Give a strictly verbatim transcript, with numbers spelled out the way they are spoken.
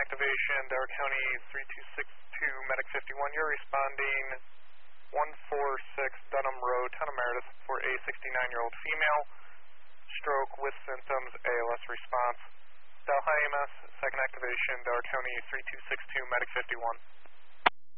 activation, Delaware County three two six two, Medic fifty-one. You're responding one four six Dunham Road, Town of Meredith, for a sixty-nine-year-old female, stroke with symptoms, A L S response. Del High E M S, second activation, Delaware County three two six two, Medic fifty-one.